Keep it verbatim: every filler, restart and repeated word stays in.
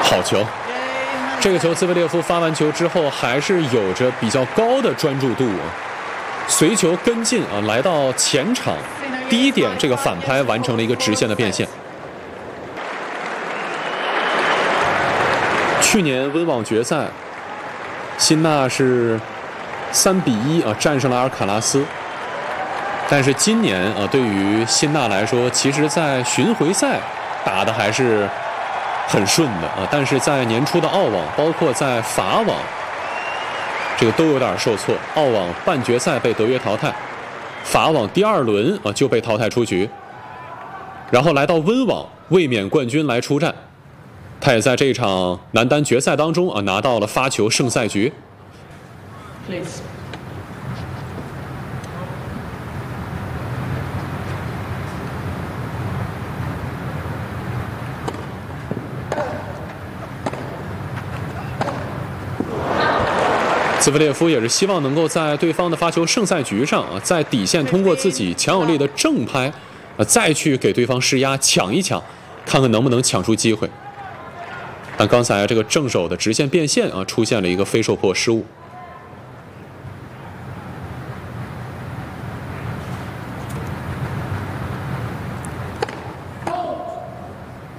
好球！这个球兹维列夫发完球之后，还是有着比较高的专注度，随球跟进啊，来到前场第一点这个反拍完成了一个直线的变现。去年温网决赛，辛纳是三比一啊战胜了阿尔卡拉斯。但是今年啊，对于辛纳来说，其实在巡回赛打的还是很顺的啊，但是在年初的澳网，包括在法网，这个都有点受挫。澳网半决赛被德约淘汰，法网第二轮啊就被淘汰出局，然后来到温网卫冕冠军来出战，他也在这场男单决赛当中啊拿到了发球胜赛局。Please. 兹维列夫也是希望能够在对方的发球胜赛局上啊，在底线通过自己强有力的正拍，啊，再去给对方施压，抢一抢，看看能不能抢出机会。但刚才这个正手的直线变现啊，出现了一个非受迫失误。